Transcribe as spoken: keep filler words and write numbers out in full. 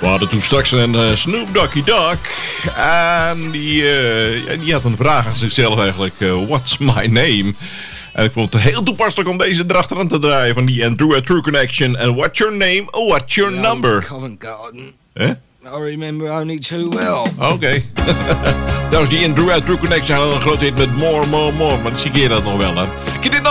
We hadden toen straks een uh, Snoop Doggy Dogg. En die, uh, ja, die had een vraag aan zichzelf eigenlijk. Uh, what's my name? En ik vond het heel toepasselijk om deze erachteraan te draaien. Van die Andrew A True Connection. And what's your name? What's your no, number? Covent Garden. Huh? I remember only too well. Oké. Okay. Dat was die Andrew A True Connection. Hij had een grote hit met More, More, More. Maar dan zie je dat nog wel, hè. Ik dit nog.